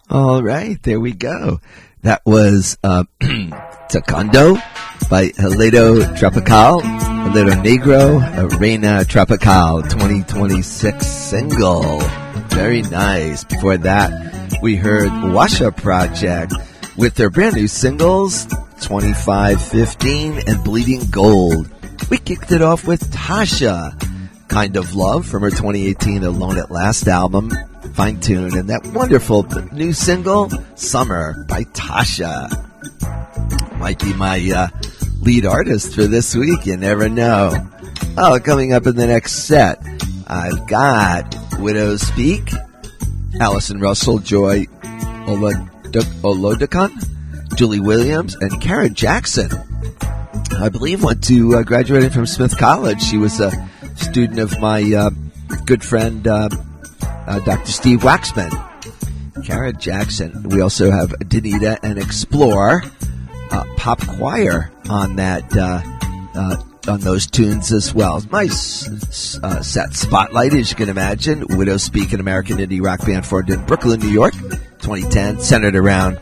All right, there we go. That was Taekwondo by Helado Tropical, Helado Negro, Reina Tropical, 2026 single. Very nice. Before that, we heard Washa Project with their brand new singles, 2515 and Bleeding Gold. We kicked it off with Tasha, Kind of Love, from her 2018 Alone at Last album, Fine Tune, and that wonderful new single, Summer by Tasha. Might be my lead artist for this week, you never know. Oh, coming up in the next set, I've got Widows Speak, Allison Russell, Joy Olodokun, Julie Williams, and Karen Jackson. I believe went to graduating from Smith College. She was a student of my good friend Dr. Steve Waxman. Karen Jackson. We also have Danita and Explore, Pop Choir on that on those tunes as well. Nice set. Spotlight, as you can imagine. Widows Speak, an American indie rock band formed in Brooklyn, New York, 2010, centered around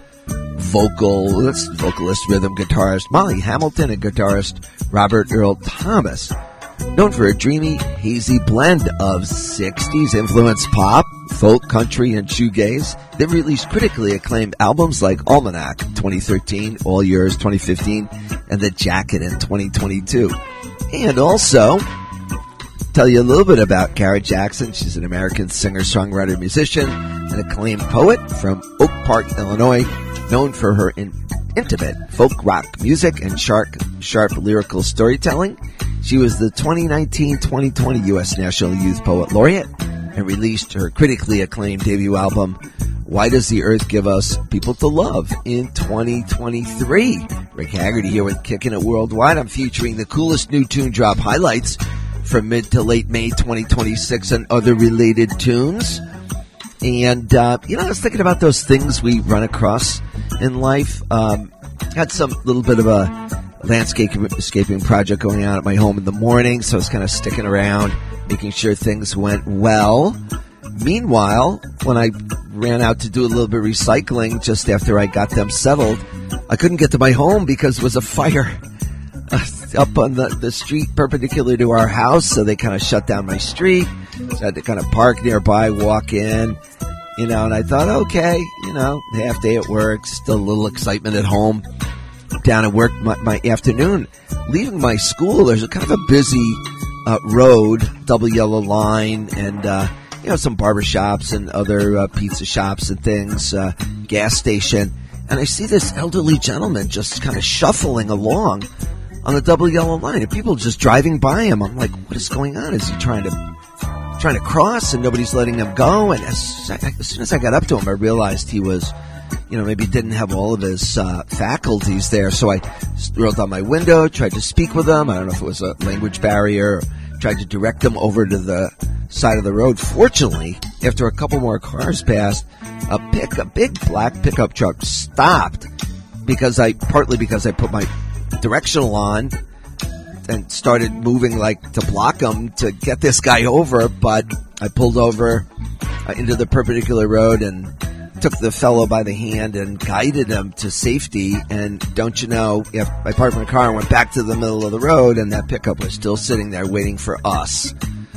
vocalist, rhythm guitarist Molly Hamilton and guitarist Robert Earl Thomas. Known for a dreamy, hazy blend of 60s influenced pop, folk, country, and shoegaze, they've released critically acclaimed albums like Almanac 2013, All Yours 2015, and The Jacket in 2022. And also, tell you a little bit about Karen Jackson. She's an American singer, songwriter, musician, and acclaimed poet from Oak Park, Illinois, known for her intimate folk rock music and sharp lyrical storytelling. She was the 2019-2020 U.S. National Youth Poet Laureate and released her critically acclaimed debut album, Why Does the Earth Give Us People to Love, in 2023. Rick Haggerty here with Kickin' It Worldwide. I'm featuring the coolest new tune drop highlights from mid to late May 2026 and other related tunes. And, I was thinking about those things we run across in life. Had some little bit of a landscaping project going on at my home in the morning, so I was kind of sticking around, making sure things went well. Meanwhile, when I ran out to do a little bit of recycling just after I got them settled, I couldn't get to my home because it was a fire up on the street perpendicular to our house, so they kind of shut down my street. So I had to kind of park nearby, walk in, and I thought, okay, half day at work, still a little excitement at home. Down at work my afternoon, leaving my school, there's a kind of a busy road, double yellow line, and some barber shops and other pizza shops and things, gas station, and I see this elderly gentleman just kind of shuffling along on the double yellow line, and people just driving by him. I'm like, what is going on? Is he trying to cross and nobody's letting him go? And as soon as I got up to him, I realized he was, maybe didn't have all of his faculties there. So I rolled down my window, tried to speak with him. I don't know if it was a language barrier, or tried to direct him over to the side of the road. Fortunately, after a couple more cars passed, a big black pickup truck stopped partly because I put my directional on and started moving to block him to get this guy over. But I pulled over into the perpendicular road and took the fellow by the hand and guided him to safety. And don't you know, I parked my car and went back to the middle of the road, and that pickup was still sitting there waiting for us.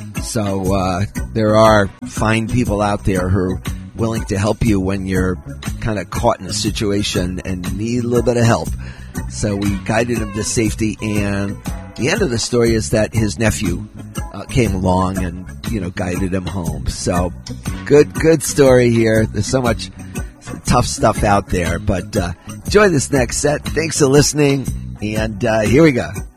So there are fine people out there who are willing to help you when you're kind of caught in a situation and need a little bit of help. So we guided him to safety, and the end of the story is that his nephew came along and, guided him home. So good story here. There's so much tough stuff out there, but enjoy this next set. Thanks for listening, and here we go.